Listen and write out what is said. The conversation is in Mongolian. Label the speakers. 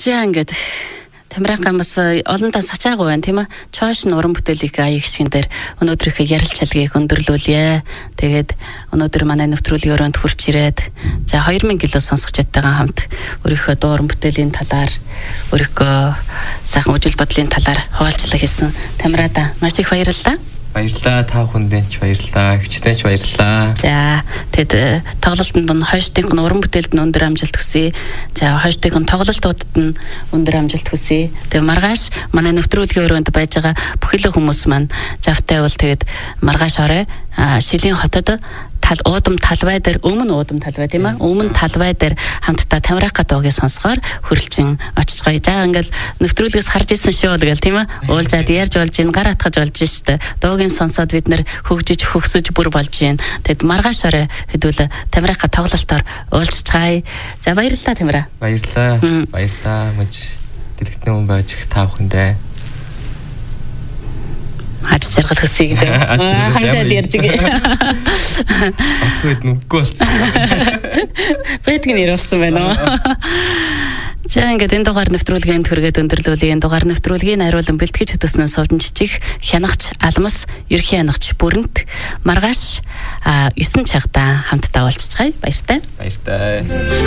Speaker 1: За ингээд Тамиракамаас олондоо сачаагүй байна тийм ээ. Чоош нь уран бүтээлийг аяг гişгэн дээр өнөөдрийнхөө ярилцлагыг өндөрлүүлье. Тэгээд өнөөдөр манай нэвтрүүлгийн өрөөнд хурч ирээд за 2000 кг сонсогчдтойгоо хамт өөрийнхөө дуу уран бүтээлийн талаар өөрийнхөө сайхан үжил бодлын талаар хуваалцлага хийсэн Тамирада маш их баярлалаа.
Speaker 2: Баярлалаа та бүхэндээ баярлалаа. Хичнээн баярлалаа.
Speaker 1: За тэгэд тоглолтод нь хойштын уран бүтээлд нь өндөр амжилт хүсье. За хойштын тоглолтуудад нь өндөр амжилт хүсье. Тэгээ маргааш манай нэвтрүүлгийн өрөөнд байж байгаа бүхэл хүмүүс маань завтай бол тэгэд маргааш орой Шилийн хотод уудам талбай дээр өмнө уудам талбай тийм ээ өмнө талбай дээр хамтдаа Тамирака дуугийг сонсгоор хөрөлчин очиж гоё. За ингээл нэвтрүүлгээс харж ирсэн шүү л гэл тийм ээ уулзаад ярьж болж ин гар атгаж болж штэ. Дуугийн сонсоод бид нэр хөгжиж хөгсөж бүр болж гин. Тэгэд маргааш орой хэдүүл Тамирака тоглолтоор уулзцгаая. За баярлалаа Тамира.
Speaker 2: Баярлалаа. Баярлалаа. Мэж дэлгэцэн хүн байж их та бүхэндээ
Speaker 1: Аж жаргал хөсөй гэж ханцаад ярьж гээ.
Speaker 2: Атгүйд нүггүй болсон.
Speaker 1: Бэтгэн ирүүлсэн байна уу? За ингээд энэ дугаар нэвтрүүлгийн төргээд өндөрлүүлээ. Энэ дугаар нэвтрүүлгийн хариулан бэлтгэж хөтөснөө сувдан жижиг хянагч алмас ерхий хянагч бүрэнт маргааш 9 цагта хамтдаа уулзцгаая. Баяртай.
Speaker 2: Баяртай.